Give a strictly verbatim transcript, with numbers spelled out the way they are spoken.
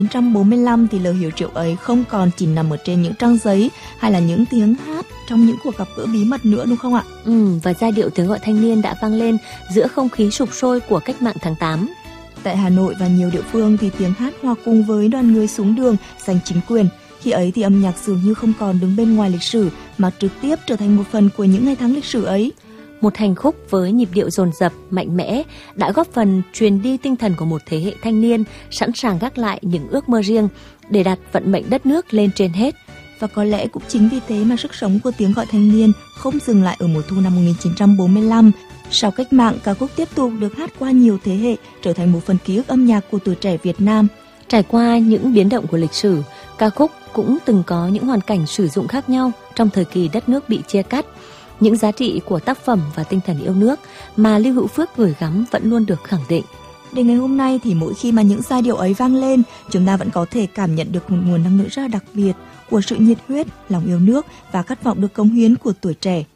chín trăm bốn mươi lăm thì lời hiệu triệu ấy không còn chỉ nằm ở trên những trang giấy hay là những tiếng hát trong những cuộc gặp gỡ bí mật nữa, đúng không ạ? Ừ, và giai điệu tiếng gọi thanh niên đã vang lên giữa không khí sục sôi của cách mạng tháng tám. Tại Hà Nội và nhiều địa phương thì tiếng hát hòa cùng với đoàn người xuống đường giành chính quyền. Khi ấy thì âm nhạc dường như không còn đứng bên ngoài lịch sử mà trực tiếp trở thành một phần của những ngày tháng lịch sử ấy. Một hành khúc với nhịp điệu dồn dập, mạnh mẽ đã góp phần truyền đi tinh thần của một thế hệ thanh niên sẵn sàng gác lại những ước mơ riêng để đặt vận mệnh đất nước lên trên hết. Và có lẽ cũng chính vì thế mà sức sống của tiếng gọi thanh niên không dừng lại ở mùa thu năm một nghìn chín trăm bốn mươi lăm. Sau cách mạng, ca khúc tiếp tục được hát qua nhiều thế hệ, trở thành một phần ký ức âm nhạc của tuổi trẻ Việt Nam. Trải qua những biến động của lịch sử, ca khúc cũng từng có những hoàn cảnh sử dụng khác nhau trong thời kỳ đất nước bị chia cắt. Những giá trị của tác phẩm và tinh thần yêu nước mà Lưu Hữu Phước gửi gắm vẫn luôn được khẳng định. Đến ngày hôm nay thì mỗi khi mà những giai điệu ấy vang lên, chúng ta vẫn có thể cảm nhận được một nguồn năng lượng rất đặc biệt của sự nhiệt huyết, lòng yêu nước và khát vọng được cống hiến của tuổi trẻ.